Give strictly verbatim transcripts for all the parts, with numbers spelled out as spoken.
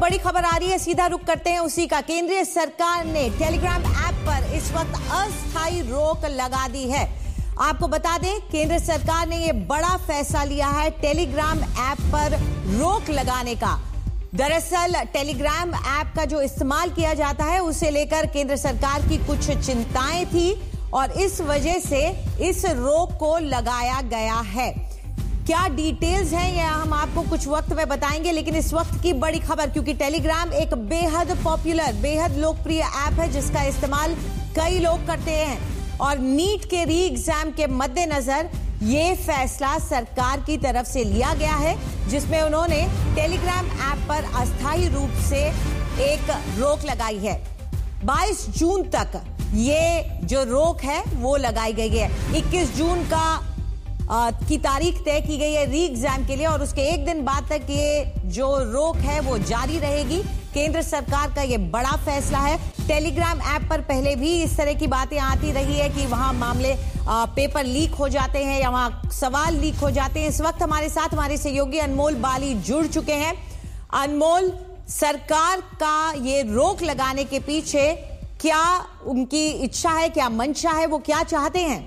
बड़ी खबर आ रही है, सीधा रुख करते हैं उसी का। केंद्रीय सरकार ने टेलीग्राम ऐप पर इस वक्त अस्थायी रोक लगा दी है। आपको बता दें, केंद्र सरकार ने यह बड़ा फैसला लिया है टेलीग्राम ऐप पर रोक लगाने का। दरअसल टेलीग्राम ऐप का जो इस्तेमाल किया जाता है उसे लेकर केंद्र सरकार की कुछ चिंताएं थी और इस वजह से इस रोक को लगाया गया है। क्या डिटेल्स हैं यह हम आपको कुछ वक्त में बताएंगे, लेकिन इस वक्त की बड़ी खबर, क्योंकि टेलीग्राम एक बेहद पॉपुलर, बेहद लोकप्रिय ऐप है जिसका इस्तेमाल कई लोग करते हैं और नीट के री एग्जाम के मद्देनजर ये फैसला सरकार की तरफ से लिया गया है, जिसमें उन्होंने टेलीग्राम ऐप पर अस्थायी रूप से एक रोक लगाई है। बाईस जून तक ये जो रोक है वो लगाई गई है। इक्कीस जून का आ, की तारीख तय की गई है री एग्जाम के लिए और उसके एक दिन बाद तक ये जो रोक है वो जारी रहेगी। केंद्र सरकार का ये बड़ा फैसला है। टेलीग्राम ऐप पर पहले भी इस तरह की बातें आती रही है कि वहां मामले आ, पेपर लीक हो जाते हैं या वहां सवाल लीक हो जाते हैं। इस वक्त हमारे साथ हमारे सहयोगी अनमोल बाली जुड़ चुके हैं। अनमोल, सरकार का ये रोक लगाने के पीछे क्या उनकी इच्छा है, क्या मंशा है, वो क्या चाहते हैं?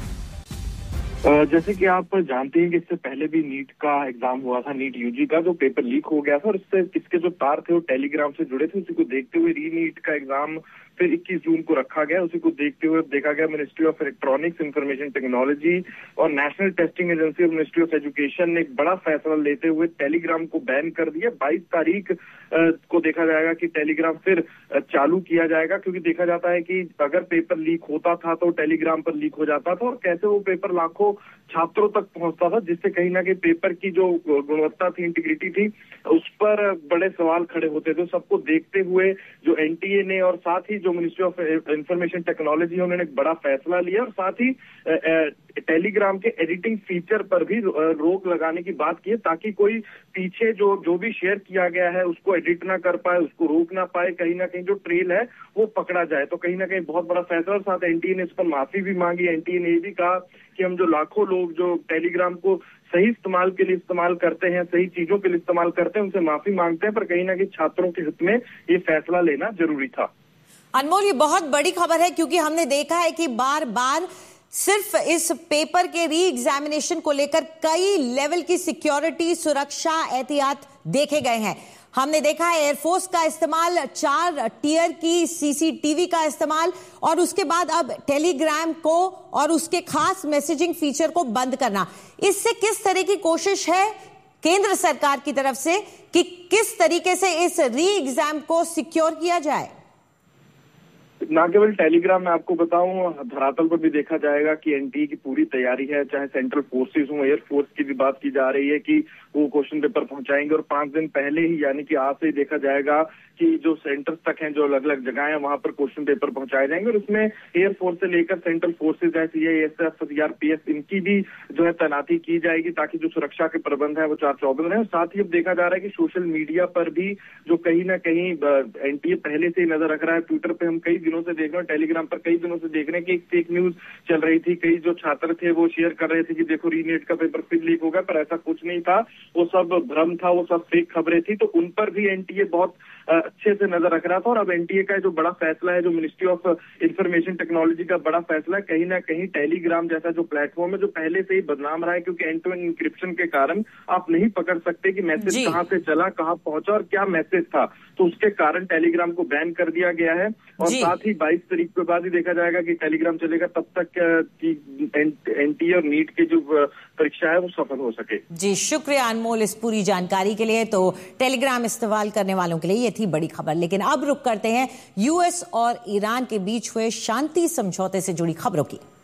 जैसे कि आप जानते हैं कि इससे पहले भी नीट का एग्जाम हुआ था, नीट यूजी का, जो पेपर लीक हो गया था और इससे इसके जो तार थे वो टेलीग्राम से जुड़े थे। उसी को देखते हुए री नीट का एग्जाम फिर इक्कीस जून को रखा गया। उसी को देखते हुए देखा गया ministry of electronics, information technology और नेशनल टेस्टिंग एजेंसी और मिनिस्ट्री ऑफ एजुकेशन ने एक बड़ा फैसला लेते हुए टेलीग्राम को बैन कर दिया। बाईस तारीख को देखा जाएगा कि टेलीग्राम फिर चालू किया जाएगा, क्योंकि देखा जाता है कि अगर पेपर लीक होता था तो टेलीग्राम पर लीक हो जाता था और कैसे वो पेपर लाखों छात्रों तक पहुंचता था, जिससे कहीं ना कहीं पेपर की जो गुणवत्ता थी, इंटीग्रिटी थी, उस पर बड़े सवाल खड़े होते थे। सबको देखते हुए जो एनटीए ने और साथ ही जो मिनिस्ट्री ऑफ इंफॉर्मेशन टेक्नोलॉजी उन्होंने एक बड़ा फैसला लिया और साथ ही टेलीग्राम के एडिटिंग फीचर पर भी रोक लगाने की बात की है, ताकि कोई पीछे जो जो भी शेयर किया गया है उसको एडिट ना कर पाए, उसको रोक ना पाए, कहीं ना कहीं जो ट्रेल है वो पकड़ा जाए। तो कहीं ना कहीं बहुत बड़ा फैसला। और साथ एनटीए ने इस पर माफी भी मांगी। एनटीए ने ये भी कहा कि हम जो लाखों लोग जो टेलीग्राम को सही इस्तेमाल के लिए इस्तेमाल करते हैं, सही चीजों के लिए इस्तेमाल करते हैं, उनसे माफी मांगते हैं, पर कहीं ना कहीं छात्रों के हित में ये फैसला लेना जरूरी था। अनमोल, ये बहुत बड़ी खबर है क्योंकि हमने देखा है कि बार बार सिर्फ इस पेपर के री एग्जामिनेशन को लेकर कई लेवल की सिक्योरिटी, सुरक्षा, एहतियात देखे गए हैं। हमने देखा है एयरफोर्स का इस्तेमाल, चार टियर की सीसीटीवी का इस्तेमाल और उसके बाद अब टेलीग्राम को और उसके खास मैसेजिंग फीचर को बंद करना। इससे किस तरह की कोशिश है केंद्र सरकार की तरफ से कि किस तरीके से इस री एग्जाम को सिक्योर किया जाए? ना केवल टेलीग्राम, मैं आपको बताऊं, धरातल पर भी देखा जाएगा कि एनटीए की पूरी तैयारी है। चाहे सेंट्रल फोर्सेस हो, एयरफोर्स की भी बात की जा रही है कि वो क्वेश्चन पेपर पहुंचाएंगे और पांच दिन पहले ही, यानी कि आज से ही देखा जाएगा कि जो सेंटर्स तक हैं, जो अलग अलग जगह हैं, वहां पर क्वेश्चन पेपर पहुंचाए जाएंगे और उसमें एयरफोर्स से लेकर सेंट्रल फोर्सेज है, सीआईएसएफ, सीआरपीएफ, इनकी भी जो है तैनाती की जाएगी ताकि जो सुरक्षा के प्रबंध है वो चार चौबंद रहे। और साथ ही अब देखा जा रहा है कि सोशल मीडिया पर भी जो कहीं ना कहीं एनटीए पहले से ही नजर रख रहा है। ट्विटर पे हम कई दिनों से देख रहे हैं, टेलीग्राम पर कई दिनों से देख रहे हैं कि एक फेक न्यूज चल रही थी। कई जो छात्र थे वो शेयर कर रहे थे कि देखो री नीट का पेपर फिर लीक होगा, पर ऐसा कुछ नहीं था, वो सब भ्रम था, वो सब फेक खबरें थी। तो उन पर भी एनटीए बहुत अच्छे से नजर रख रहा था। और अब एनटीए का जो बड़ा फैसला है, जो मिनिस्ट्री ऑफ इंफॉर्मेशन टेक्नोलॉजी का बड़ा फैसला है, कहीं ना कहीं टेलीग्राम जैसा जो प्लेटफॉर्म है, जो पहले से ही बदनाम रहा है, क्योंकि एंड टू एंड इंक्रिप्शन के कारण आप नहीं पकड़ सकते कि मैसेज कहां से चला, कहां पहुंचा और क्या मैसेज था, तो उसके कारण टेलीग्राम को बैन कर दिया गया है। और साथ ही बाईस तारीख के बाद ही देखा जाएगा कि टेलीग्राम चलेगा, तब तक कि एनटीए और नीट की जो परीक्षा है वो सफल हो सके। जी, शुक्रिया अनमोल इस पूरी जानकारी के लिए। तो टेलीग्राम इस्तेमाल करने वालों के लिए ये थी बड़ी खबर। लेकिन अब रुक करते हैं यूएस और ईरान के बीच हुए शांति समझौते से जुड़ी खबरों की।